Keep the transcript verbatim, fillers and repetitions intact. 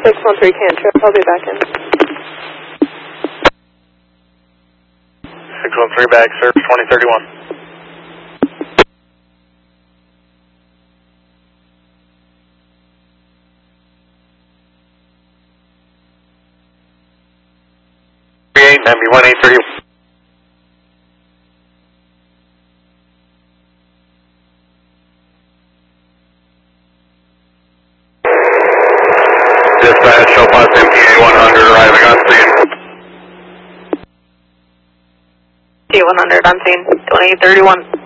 six one three cantrip, I'll be back in. six one three back, sir, twenty thirty-one. M B one eight thirty. Dispatch, show plus M P A one hundred arriving on scene. T one hundred on scene, twenty thirty-one.